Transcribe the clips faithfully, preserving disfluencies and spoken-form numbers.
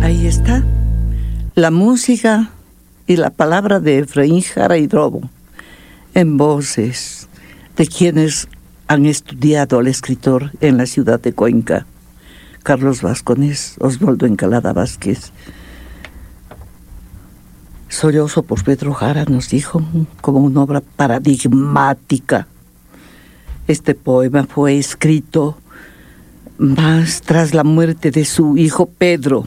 Ahí está la música y la palabra de Efraín Jara Hidrobo, en voces de quienes han estudiado al escritor en la ciudad de Cuenca: Carlos Vasconés, Osvaldo Encalada Vázquez. Sollozo por Pedro Jara, nos dijo, como una obra paradigmática. Este poema fue escrito más tras la muerte de su hijo Pedro.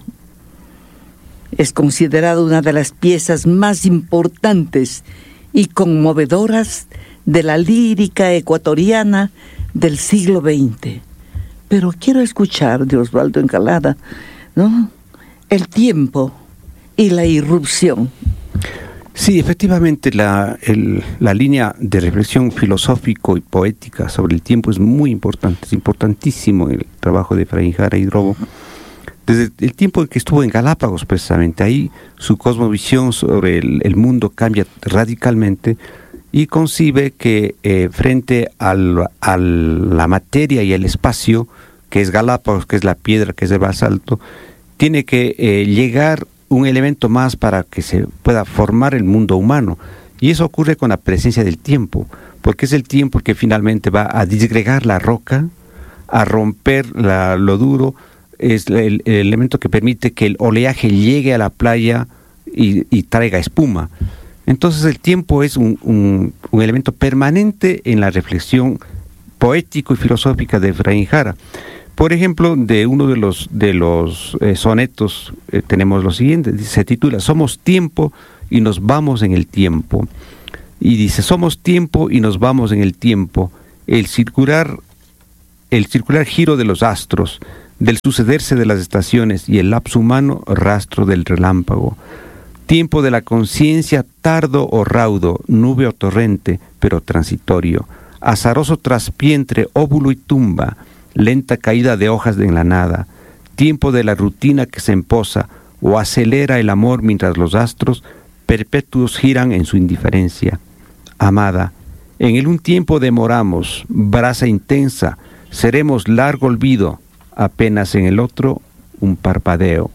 Es considerado una de las piezas más importantes y conmovedoras de la lírica ecuatoriana del siglo veinte. Pero quiero escuchar de Osvaldo Encalada, ¿no?, el tiempo y la irrupción. Sí, efectivamente, la, el, la línea de reflexión filosófico y poética sobre el tiempo es muy importante, es importantísimo en el trabajo de Efraín Jara Hidrobo. Desde el tiempo en que estuvo en Galápagos, precisamente, ahí su cosmovisión sobre el, el mundo cambia radicalmente y concibe que eh, frente al, a la materia y el espacio, que es Galápagos, que es la piedra, que es el basalto, tiene que eh, llegar un elemento más para que se pueda formar el mundo humano. Y eso ocurre con la presencia del tiempo, porque es el tiempo que finalmente va a disgregar la roca, a romper la, lo duro, es el, el elemento que permite que el oleaje llegue a la playa y, y traiga espuma. Entonces el tiempo es un, un, un elemento permanente en la reflexión poético y filosófica de Efraín Jara. Por ejemplo, de uno de los, de los eh, sonetos eh, tenemos lo siguiente, se titula "Somos tiempo y nos vamos en el tiempo". Y dice: somos tiempo y nos vamos en el tiempo, el circular, el circular giro de los astros, del sucederse de las estaciones y el lapso humano rastro del relámpago. Tiempo de la conciencia, tardo o raudo, nube o torrente, pero transitorio, azaroso traspié entre óvulo y tumba, lenta caída de hojas en la nada, tiempo de la rutina que se emposa o acelera el amor mientras los astros perpetuos giran en su indiferencia. Amada, en el un tiempo demoramos, brasa intensa, seremos largo olvido, apenas en el otro un parpadeo.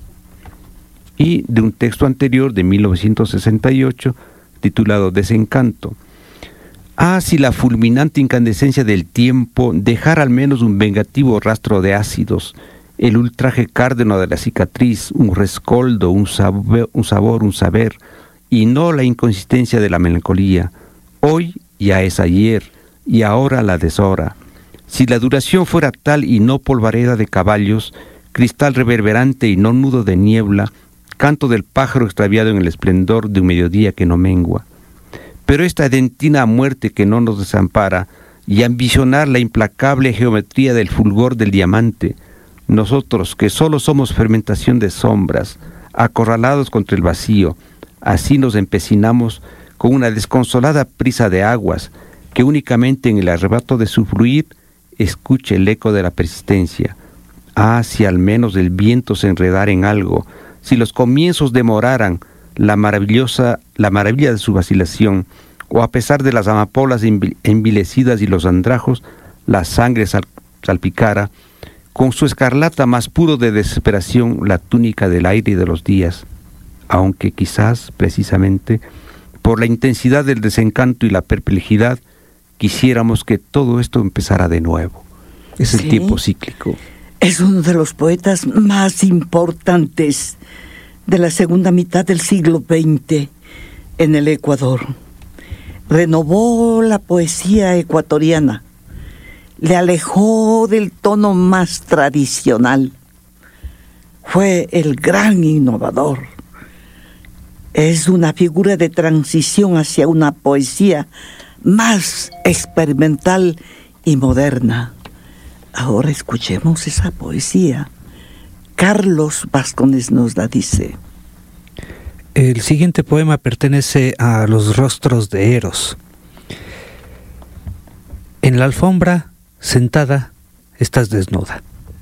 Y de un texto anterior de mil novecientos sesenta y ocho, titulado Desencanto: ah, si la fulminante incandescencia del tiempo dejara al menos un vengativo rastro de ácidos, el ultraje cárdeno de la cicatriz, un rescoldo, un sabor, un sabor, un saber, y no la inconsistencia de la melancolía. Hoy ya es ayer, y ahora la deshora. Si la duración fuera tal y no polvareda de caballos, cristal reverberante y no nudo de niebla, canto del pájaro extraviado en el esplendor de un mediodía que no mengua. Pero esta dentina muerte que no nos desampara, y ambicionar la implacable geometría del fulgor del diamante, nosotros que solo somos fermentación de sombras, acorralados contra el vacío, así nos empecinamos con una desconsolada prisa de aguas, que únicamente en el arrebato de su fluir escuche el eco de la persistencia. Ah, si al menos el viento se enredara en algo, si los comienzos demoraran la maravillosa, la maravilla de su vacilación, o a pesar de las amapolas envilecidas y los andrajos, la sangre sal, salpicara, con su escarlata más puro de desesperación, la túnica del aire y de los días, aunque quizás, precisamente, por la intensidad del desencanto y la perplejidad, quisiéramos que todo esto empezara de nuevo. Es sí. El tiempo cíclico. Es uno de los poetas más importantes de la segunda mitad del siglo veinte en el Ecuador. Renovó la poesía ecuatoriana, le alejó del tono más tradicional. Fue el gran innovador. Es una figura de transición hacia una poesía más experimental y moderna. Ahora escuchemos esa poesía. Carlos Vasconés nos la dice. El siguiente poema pertenece a Los rostros de Eros. En la alfombra, sentada, estás desnuda.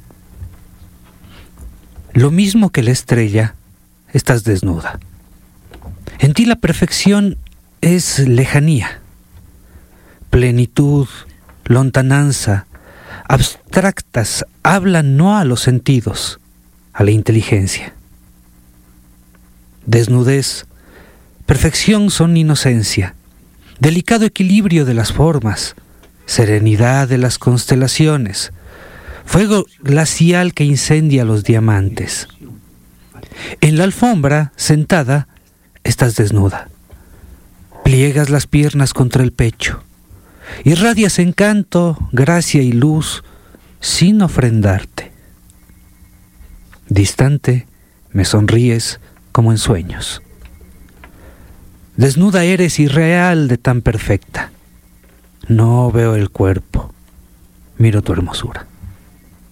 Lo mismo que la estrella, estás desnuda. En ti la perfección es lejanía, plenitud, lontananza, abstractas hablan no a los sentidos, a la inteligencia. desnudez, perfección son inocencia, delicado equilibrio de las formas, serenidad de las constelaciones, fuego glacial que incendia los diamantes. En la alfombra, sentada, estás desnuda. Pliegas las piernas contra el pecho. Irradias encanto, gracia y luz sin ofrendarte. Distante, me sonríes como en sueños. Desnuda eres irreal de tan perfecta. No veo el cuerpo, miro tu hermosura.